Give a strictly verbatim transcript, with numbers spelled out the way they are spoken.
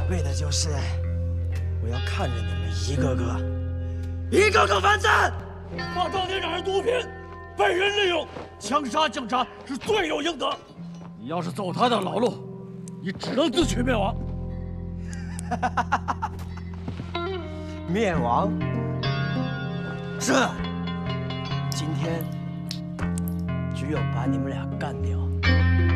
为的就是我要看着你们一个个、一个个完蛋！ 把当年让人毒品，被人利用，枪杀警察是罪有应得。你要是走他的老路，你只能自取灭亡。 灭亡？是。今天只有把你们俩干掉。